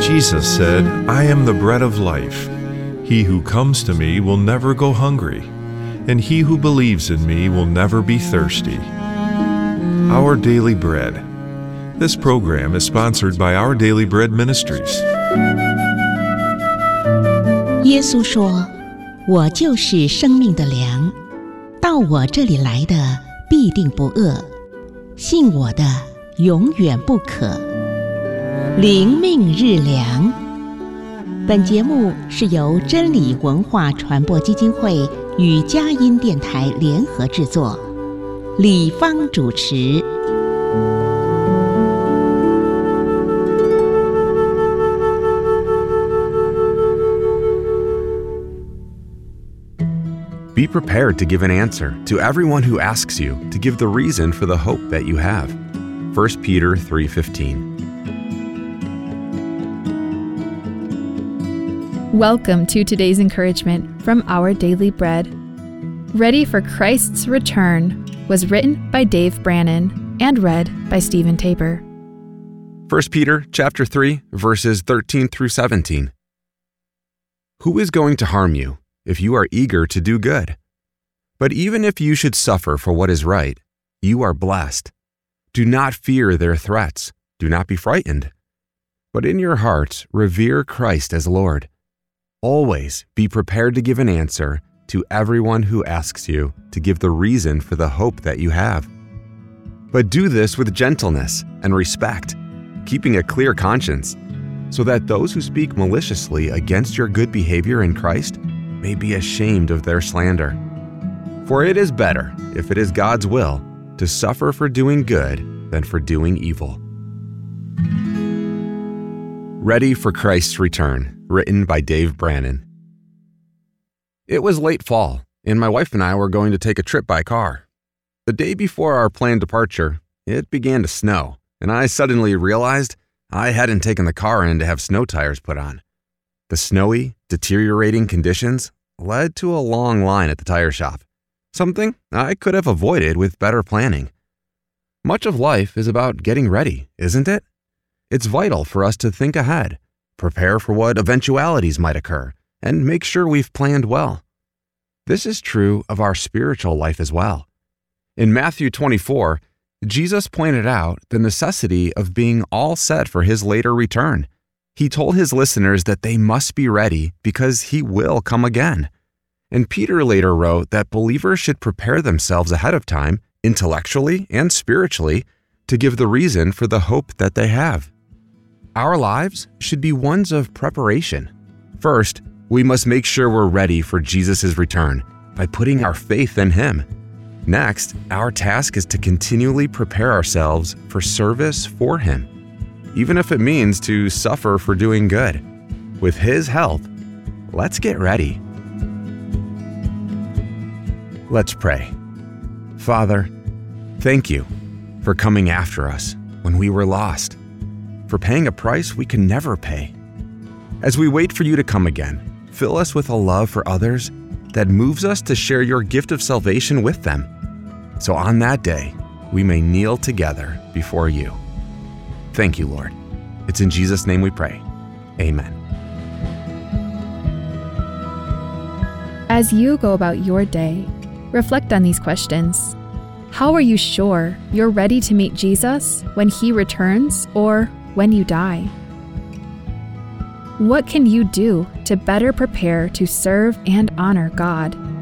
Jesus said, "I am the bread of life. He who comes to me will never go hungry, and he who believes in me will never be thirsty." Our Daily Bread. This program is sponsored by Our Daily Bread Ministries. 耶稣说：“我就是生命的粮，到我这里来的必定不饿，信我的永远不渴。”灵命日粮。本节目是由真理文化传播基金会与佳音电台联合制作，李芳主持。 Be prepared to give an answer to everyone who asks you to give the reason for the hope that you have. 1 Peter 3:15. Welcome to today's encouragement from Our Daily Bread. Ready for Christ's Return was written by Dave Brannon and read by Stephen Tabor. 1 Peter chapter 3, verses 13 through 17. Who is going to harm you if you are eager to do good? But even if you should suffer for what is right, you are blessed. Do not fear their threats. Do not be frightened. But in your hearts, revere Christ as Lord. Always be prepared to give an answer to everyone who asks you to give the reason for the hope that you have. But do this with gentleness and respect, keeping a clear conscience, so that those who speak maliciously against your good behavior in Christ may be ashamed of their slander. For it is better, if it is God's will, to suffer for doing good than for doing evil. Ready for Christ's Return, written by Dave Brannon. It was late fall, and my wife and I were going to take a trip by car. The day before our planned departure, it began to snow, and I suddenly realized I hadn't taken the car in to have snow tires put on. The snowy, deteriorating conditions led to a long line at the tire shop, something I could have avoided with better planning. Much of life is about getting ready, isn't it? It's vital for us to think ahead, prepare for what eventualities might occur, and make sure we've planned well. This is true of our spiritual life as well. In Matthew 24, Jesus pointed out the necessity of being all set for his later return. He told his listeners that they must be ready because he will come again. And Peter later wrote that believers should prepare themselves ahead of time, intellectually and spiritually, to give the reason for the hope that they have. Our lives should be ones of preparation. First, we must make sure we're ready for Jesus' return by putting our faith in him. Next, our task is to continually prepare ourselves for service for him, even if it means to suffer for doing good. With his help, let's get ready. Let's pray. Father, thank you for coming after us when we were lost, for paying a price we can never pay. As we wait for you to come again, fill us with a love for others that moves us to share your gift of salvation with them. So on that day, we may kneel together before you. Thank you, Lord. It's in Jesus' name we pray. Amen. As you go about your day, reflect on these questions. How are you sure you're ready to meet Jesus when he returns or when you die? What can you do to better prepare to serve and honor God?